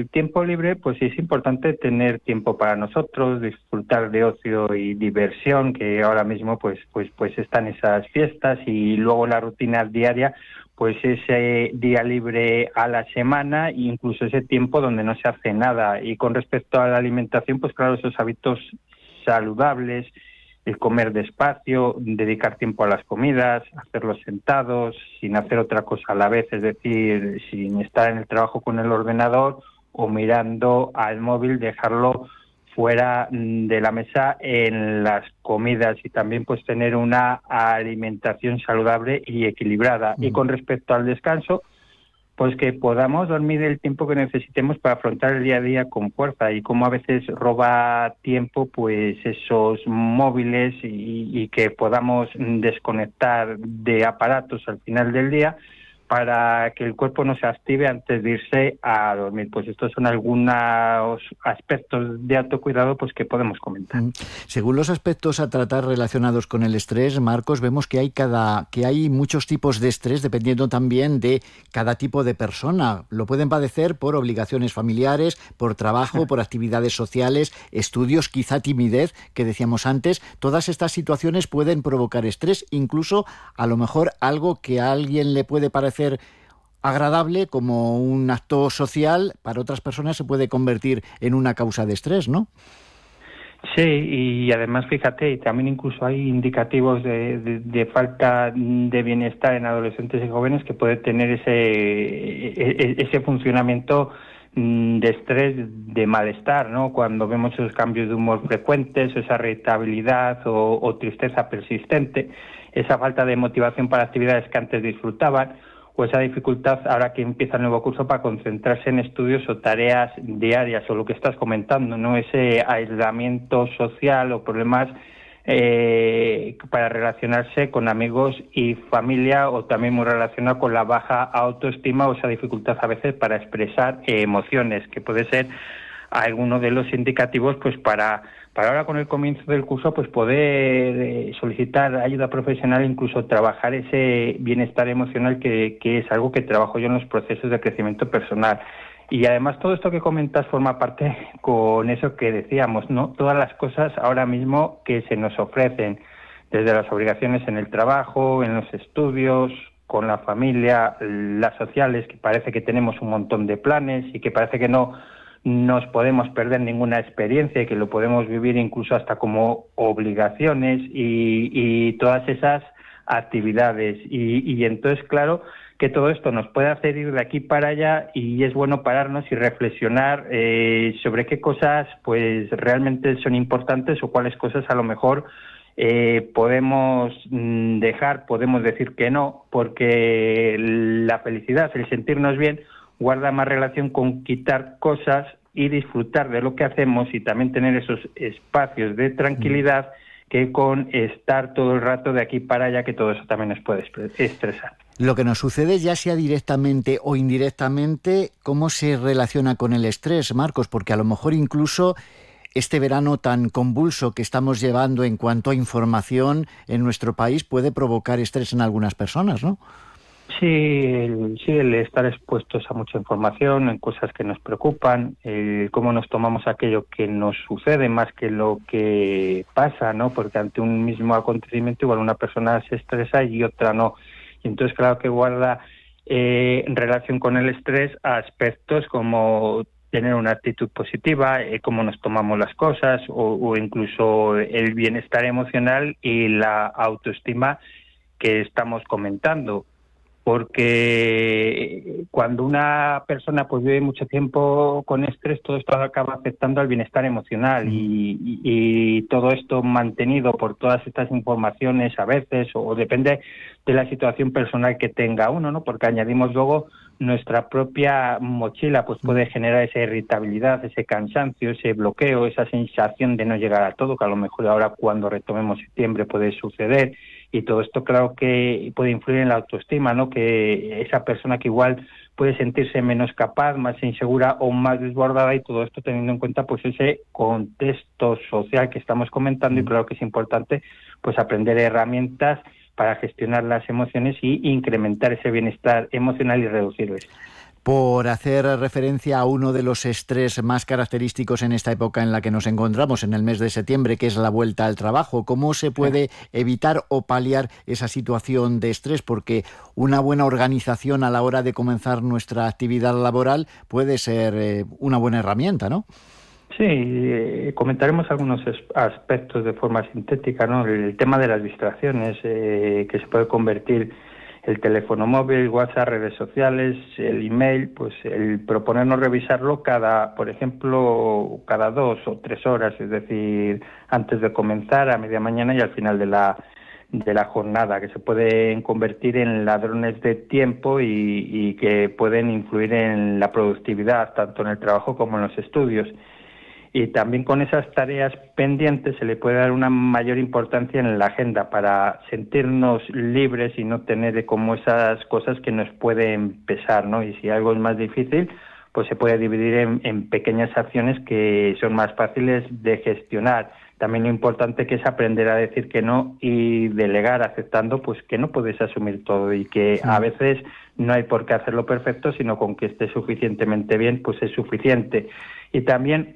el tiempo libre, pues es importante tener tiempo para nosotros, disfrutar de ocio y diversión, que ahora mismo pues están esas fiestas, y luego la rutina diaria, pues ese día libre a la semana, e incluso ese tiempo donde no se hace nada. Y con respecto a la alimentación, pues claro, esos hábitos saludables, el comer despacio, dedicar tiempo a las comidas, hacerlo sentados, sin hacer otra cosa a la vez, es decir, sin estar en el trabajo con el ordenador o mirando al móvil, dejarlo fuera de la mesa en las comidas, y también pues tener una alimentación saludable y equilibrada. Y con respecto al descanso, pues que podamos dormir el tiempo que necesitemos para afrontar el día a día con fuerza, y como a veces roba tiempo pues esos móviles, y que podamos desconectar de aparatos al final del día para que el cuerpo no se active antes de irse a dormir. Pues estos son algunos aspectos de autocuidado pues que podemos comentar. Según los aspectos a tratar relacionados con el estrés, Marcos, vemos que hay muchos tipos de estrés dependiendo también de cada tipo de persona. Lo pueden padecer por obligaciones familiares, por trabajo, por actividades sociales, estudios, quizá timidez, que decíamos antes. Todas estas situaciones pueden provocar estrés, incluso a lo mejor algo que a alguien le puede parecer agradable como un acto social, para otras personas se puede convertir en una causa de estrés, ¿no? Sí, y además fíjate, también incluso hay indicativos de falta de bienestar en adolescentes y jóvenes que puede tener ese funcionamiento de estrés, de malestar, ¿no? Cuando vemos esos cambios de humor frecuentes, esa irritabilidad o tristeza persistente, esa falta de motivación para actividades que antes disfrutaban, o esa dificultad ahora que empieza el nuevo curso para concentrarse en estudios o tareas diarias, o lo que estás comentando, ¿no? Ese aislamiento social o problemas para relacionarse con amigos y familia, o también muy relacionado con la baja autoestima o esa dificultad a veces para expresar emociones, que puede ser alguno de los indicativos pues para ahora, con el comienzo del curso, pues poder solicitar ayuda profesional, incluso trabajar ese bienestar emocional que es algo que trabajo yo en los procesos de crecimiento personal. Y además todo esto que comentas forma parte con eso que decíamos, ¿no? Todas las cosas ahora mismo que se nos ofrecen, desde las obligaciones en el trabajo, en los estudios, con la familia, las sociales, que parece que tenemos un montón de planes y que parece que no nos podemos perder ninguna experiencia y que lo podemos vivir incluso hasta como obligaciones, y todas esas actividades. Y entonces, claro, que todo esto nos puede hacer ir de aquí para allá, y es bueno pararnos y reflexionar sobre qué cosas pues realmente son importantes, o cuáles cosas a lo mejor podemos dejar, podemos decir que no, porque la felicidad, el sentirnos bien, guarda más relación con quitar cosas y disfrutar de lo que hacemos, y también tener esos espacios de tranquilidad, que con estar todo el rato de aquí para allá, que todo eso también nos puede estresar. Lo que nos sucede, ya sea directamente o indirectamente, ¿cómo se relaciona con el estrés, Marcos? Porque a lo mejor incluso este verano tan convulso que estamos llevando en cuanto a información en nuestro país puede provocar estrés en algunas personas, ¿no? Sí, el estar expuestos a mucha información, en cosas que nos preocupan, cómo nos tomamos aquello que nos sucede más que lo que pasa, ¿no? Porque ante un mismo acontecimiento igual una persona se estresa y otra no. Y entonces claro que guarda en relación con el estrés aspectos como tener una actitud positiva, cómo nos tomamos las cosas, o incluso el bienestar emocional y la autoestima que estamos comentando. Porque cuando una persona pues vive mucho tiempo con estrés, todo esto acaba afectando al bienestar emocional, y todo esto mantenido por todas estas informaciones a veces, o depende de la situación personal que tenga uno, ¿no? Porque añadimos luego nuestra propia mochila, pues puede generar esa irritabilidad, ese cansancio, ese bloqueo, esa sensación de no llegar a todo, que a lo mejor ahora cuando retomemos septiembre puede suceder. Y todo esto claro que puede influir en la autoestima, ¿no? Que esa persona que igual puede sentirse menos capaz, más insegura o más desbordada, y todo esto teniendo en cuenta pues ese contexto social que estamos comentando. Y claro que es importante pues aprender herramientas para gestionar las emociones y incrementar ese bienestar emocional y reducirlo. por hacer referencia a uno de los estrés más característicos en esta época en la que nos encontramos, en el mes de septiembre, que es la vuelta al trabajo. ¿Cómo se puede evitar o paliar esa situación de estrés? Porque una buena organización a la hora de comenzar nuestra actividad laboral puede ser una buena herramienta, ¿no? Sí, comentaremos algunos aspectos de forma sintética, ¿no? El tema de las distracciones, que se puede convertir el teléfono móvil, WhatsApp, redes sociales, el email, pues el proponernos revisarlo por ejemplo, cada 2 o 3 horas, es decir, antes de comenzar, a media mañana y al final de la jornada, que se pueden convertir en ladrones de tiempo y que pueden influir en la productividad, tanto en el trabajo como en los estudios. Y también con esas tareas pendientes se le puede dar una mayor importancia en la agenda para sentirnos libres y no tener como esas cosas que nos pueden pesar, ¿no? Y si algo es más difícil, pues se puede dividir en pequeñas acciones que son más fáciles de gestionar. También lo importante que es aprender a decir que no y delegar aceptando pues que no puedes asumir todo y que a veces no hay por qué hacerlo perfecto, sino con que esté suficientemente bien, pues es suficiente. Y también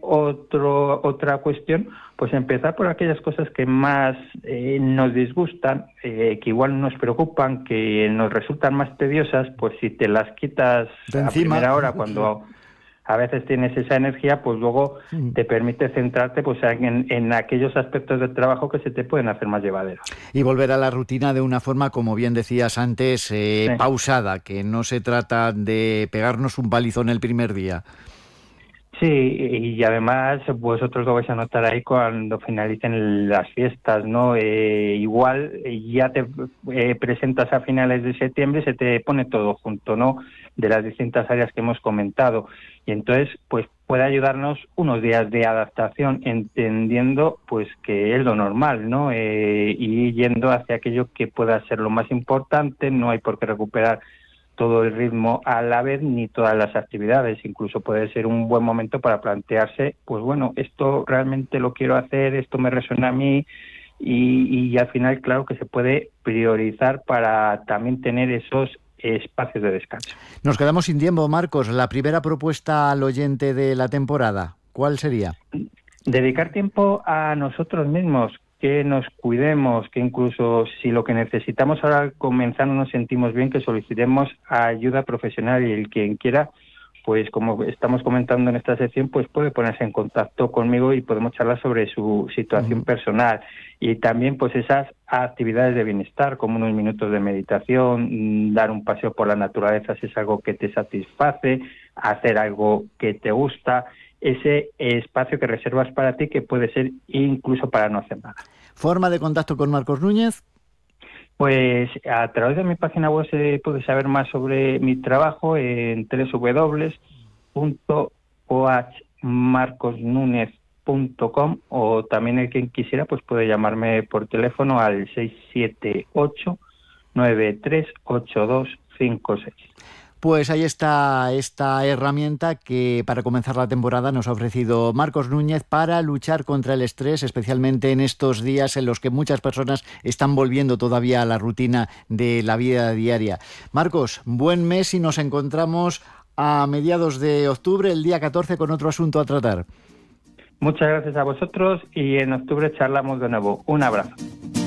otra cuestión, pues empezar por aquellas cosas que más nos disgustan, que igual nos preocupan, que nos resultan más tediosas, pues si te las quitas a primera hora cuando a veces tienes esa energía, pues luego te permite centrarte pues en aquellos aspectos del trabajo que se te pueden hacer más llevaderos. Y volver a la rutina de una forma, como bien decías antes, pausada, que no se trata de pegarnos un palizón el primer día. Sí, y además vosotros lo vais a notar ahí cuando finalicen las fiestas, ¿no? Igual ya te presentas a finales de septiembre y se te pone todo junto, ¿no? De las distintas áreas que hemos comentado. Y entonces, pues puede ayudarnos unos días de adaptación, entendiendo pues que es lo normal, ¿no? Y yendo hacia aquello que pueda ser lo más importante, no hay por qué recuperar todo el ritmo a la vez ni todas las actividades. Incluso puede ser un buen momento para plantearse, pues bueno, esto realmente lo quiero hacer, esto me resuena a mí y al final claro que se puede priorizar para también tener esos espacios de descanso. Nos quedamos sin tiempo, Marcos. La primera propuesta al oyente de la temporada, ¿cuál sería? Dedicar tiempo a nosotros mismos, que nos cuidemos, que incluso si lo que necesitamos ahora al comenzar no nos sentimos bien, que solicitemos ayuda profesional y el quien quiera, pues como estamos comentando en esta sección, pues puede ponerse en contacto conmigo y podemos charlar sobre su situación personal. Y también pues esas actividades de bienestar, como unos minutos de meditación, dar un paseo por la naturaleza si es algo que te satisface, hacer algo que te gusta, ese espacio que reservas para ti que puede ser incluso para no hacer nada. ¿Forma de contacto con Marcos Núñez? Pues a través de mi página web se puede saber más sobre mi trabajo en www.coachmarcosnunez.com o también el quien quisiera pues puede llamarme por teléfono al 678-938256. Pues ahí está esta herramienta que para comenzar la temporada nos ha ofrecido Marcos Núñez para luchar contra el estrés, especialmente en estos días en los que muchas personas están volviendo todavía a la rutina de la vida diaria. Marcos, buen mes y nos encontramos a mediados de octubre, el día 14, con otro asunto a tratar. Muchas gracias a vosotros y en octubre charlamos de nuevo. Un abrazo.